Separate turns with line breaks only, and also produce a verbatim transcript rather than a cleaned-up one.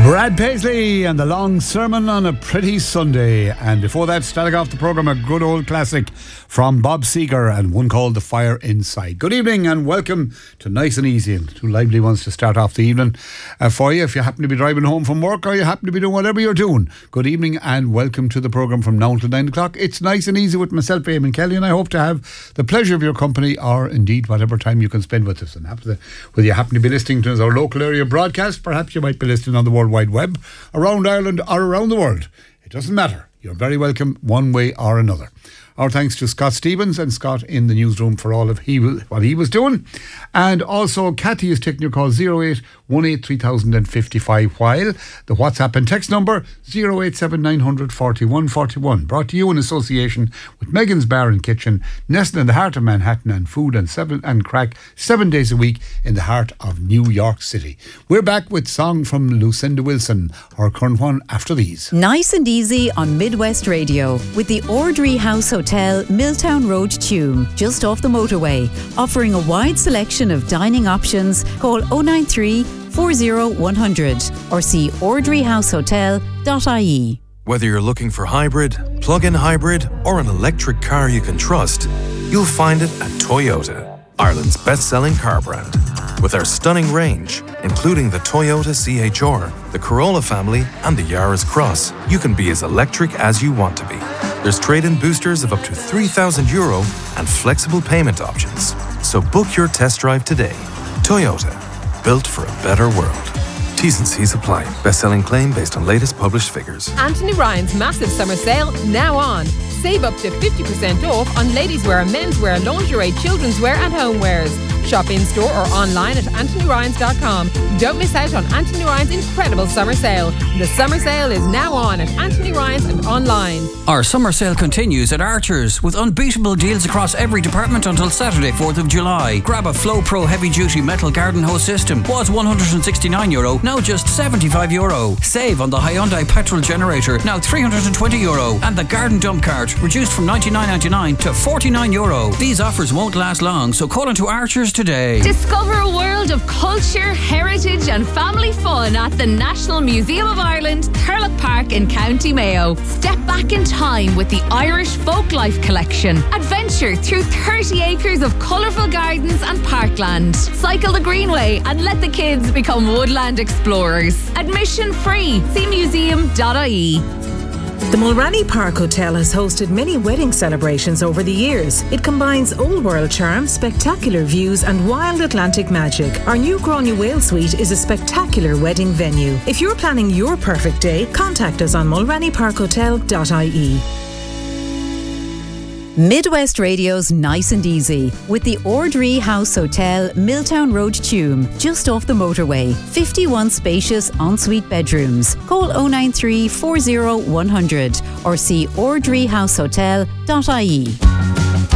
Brad Paisley and the long sermon on a pretty Sunday. And before that, starting off the programme, a good old classic from Bob Seger and one called The Fire Inside. Good evening and welcome to Nice and Easy, and two lively ones to start off the evening uh, for you. If you happen to be driving home from work or you happen to be doing whatever you're doing, good evening and welcome to the programme from now until nine o'clock. It's Nice and Easy with myself, Eamon Kelly, and I hope to have the pleasure of your company, or indeed whatever time you can spend with us. And after, whether you happen to be listening to our local area broadcast, perhaps you might be listening on the World Wide Web, around Ireland or around the world. It doesn't matter. You're very welcome one way or another. Our thanks to Scott Stevens and Scott in the newsroom for all of he was, what he was doing. And also Kathy is taking your call zero eight one eight three thousand fifty-five, while the WhatsApp and text number zero eight seven nine hundred forty-one forty-one. Brought to you in association with Megan's Bar and Kitchen, nestled in the heart of Manhattan, and food and seven and crack seven days a week in the heart of New York City. We're back with song from Lucinda Wilson, our current one, after these.
Nice and Easy on Midwest Radio with the Ordry House Hotel, Milltown Road, Tuam, just off the motorway, offering a wide selection of dining options. Call oh nine three, four oh one hundred or see ordry house hotel dot I E.
Whether you're looking for hybrid, plug-in hybrid, or an electric car you can trust, you'll find it at Toyota, Ireland's best-selling car brand. With our stunning range, including the Toyota C H R, the Corolla family, and the Yaris Cross, you can be as electric as you want to be. There's trade-in boosters of up to three thousand euro and flexible payment options. So book your test drive today. Toyota, built for a better world. T's and C's apply. Best-selling claim based on latest published figures.
Anthony Ryan's massive summer sale now on. Save up to fifty percent off on ladies' wear, men's wear, lingerie, children's wear and homewares. Shop in-store or online at anthony ryans dot com. Don't miss out on Anthony Ryan's incredible summer sale. The summer sale is now on at Anthony Ryan's and online.
Our summer sale continues at Archer's with unbeatable deals across every department until Saturday, fourth of July. Grab a Flow Pro heavy-duty metal garden hose system. Was one hundred sixty-nine euro, now just seventy-five euro. Save on the Hyundai petrol generator, now three hundred twenty euro. And the garden dump cart, reduced from ninety-nine ninety-nine to forty-nine euro. These offers won't last long, so call into Archer's today.
Discover a world of culture, heritage and family fun at the National Museum of Ireland, Thurlock Park in County Mayo. Step back in time with the Irish Folklife Collection. Adventure through thirty acres of colourful gardens and parkland. Cycle the Greenway and let the kids become woodland explorers. Admission free. See museum dot I E.
The Mulranny Park Hotel has hosted many wedding celebrations over the years. It combines old world charm, spectacular views and wild Atlantic magic. Our new Gráinne Whale Suite is a spectacular wedding venue. If you're planning your perfect day, contact us on mulranny park hotel dot I E.
Midwest Radio's Nice and Easy with the Ordry House Hotel, Milltown Road, Tuam, just off the motorway. fifty-one spacious ensuite bedrooms. Call oh nine three, four oh one hundred or see ordry house hotel dot I E.